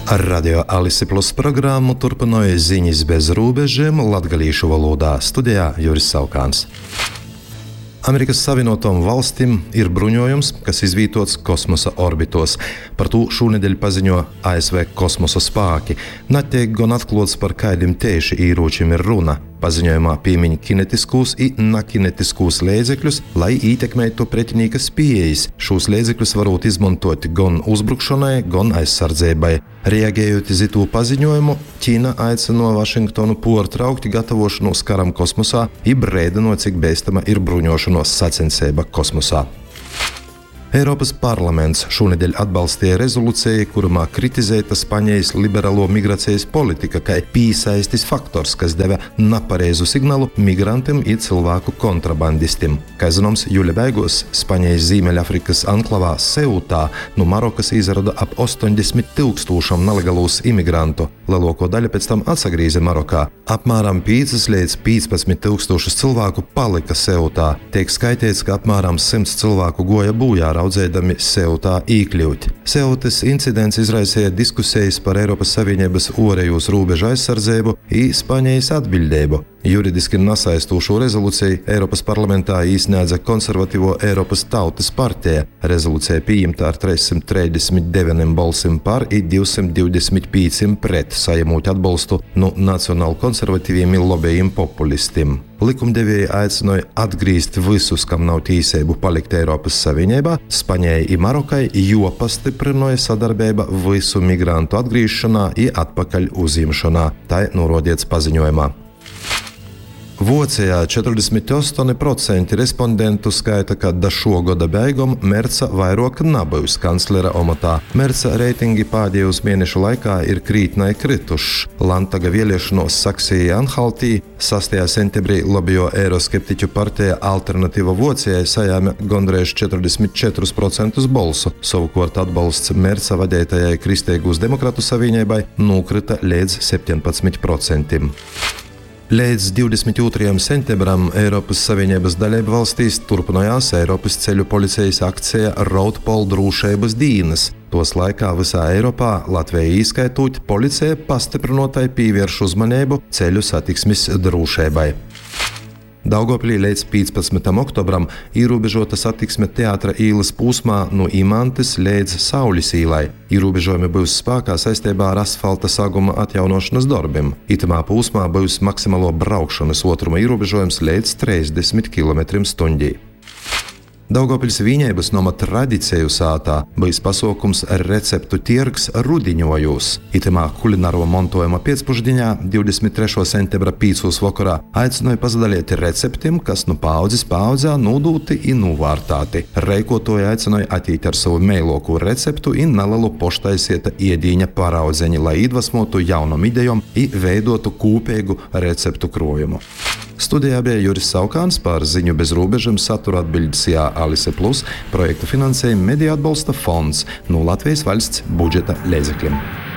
Ar Radio Alise Plus programmu turpināja ziņas bez robežiem latgalīšu valodā. Studijā Juris Saukāns. Amerikas Savienotajām valstīm ir bruņojums, kas izvietots kosmosa orbitos. Par to šonedēļ paziņo ASV kosmosa spēki. Netiek gan atklāts, par kādiem tieši ieročiem ir runa. Paziņojumā piemiņ kinetiskos un nekinetiskos līdzekļus, lai ietekmētu pretinieka spējas. Šos līdzekļus varot izmantot gan uzbrukšanai, gan aizsardzībai. Reaģējot uz to paziņojumu, Ķīna aicina Vašingtonu pārtraukt gatavošanos karam kosmosā un brīdinot, cik bīstama ir bruņošanos sacensība kosmosā. Eiropas parlaments šonedēļ atbalstīja rezolūciju, kurā kritizēta Spānijas liberālo migrācijas politika, kā piesaistes faktors, kas deva nepareizu signālu migrantiem un cilvēku kontrabandistiem. Kā zināms, jūlijā beigās Spānijas Ziemeļafrikas anklavā Seutā no Marokas izrada ap 80,000 nelegālus imigrantu. Lielāko daļu pēc tam atsagrīza Marokā. Apmēram 5 līdz 15,000 cilvēku palika Seutā. Tiek skaitīts, ka apmēram 100 cilvēku goja bojā raudzēdami Seutā iekļūt. Seutas incidents izraisīja diskusijas par Eiropas Savienības ārējos robežu aizsardzību un Spānijas atbildību. Juridiski nesaistošo rezolūciju Eiropas parlamentā iesniedza konservatīvo Eiropas Tautas partija. Rezolūcija pieņemta ar 339 balsīm par un 225 pret, saņemot atbalstu no nacionālu konservatīviem un lobējiem populistiem. Likumdevēji aicināja atgriezt visus, kam nav tiesību palikt Eiropas Savienībā, Spānijai un Marokai, jo pastiprināja sadarbība visu migrantu atgriešanā un atpakaļ uzņemšanā. Tā norādīts paziņojumā. Vācijā 48% respondentu skaita, ka da šo gada beigām Merca vairāk nebūs kanclera amatā. Merca reitingi pēdējos mēnešu laikā ir krītnai krituši. Landtaga vēlēšanos Saksijā-Anhaltī 6. septembrī lobbyo eiroskeptiķu partija Alternatīva Vācijai saņēma gandrīz 44% balsu. Savukārt atbalsts Merca vadītajai Kristīgos demokrātu savienībai nokrita līdz 17%. Līdz 22. septembrim Eiropas Savienības dalību valstīs turpinājās Eiropas ceļu policijas akcija Roadpol drošības dienas. Tos laikā visā Eiropā, Latvijai ieskaitot, policija pastiprinotai pievērš uzmanību ceļu satiksmes drošībai. Daugavpilī līdz 15. oktobram ierobežota satiksme Teātra ielas posmā no Imantes līdz Saules ielai. Ierobežojumi būs spēkā saistībā ar asfalta saguma atjaunošanas darbiem. Itamā posmā būs maksimālo braukšanas ātruma ierobežojums līdz 30 km/h. Daugavpils Vīņeibas noma tradiciju sātā bijis pasaukums receptu tirgs rudiņojos. Itamā kulināro montojuma pēcpusdienā 23. septembra 5. vakarā aicināja pasadalīt receptiem, kas no paudzes paudzē nodūti un novārtāti. Reikotoji aicināja attīt ar savu meiloku receptu un nelielu poštaisieta iedīņa paraudzeņi, lai iedvesmotu jaunam idejom un veidotu kopīgu receptu krojumu. Studijā bija Juris Saukāns, par ziņu bez robežiem satura atbildes Alise Plus projektu finansējumu Mediju atbalsta fonds no Latvijas valsts budžeta līdzekļiem.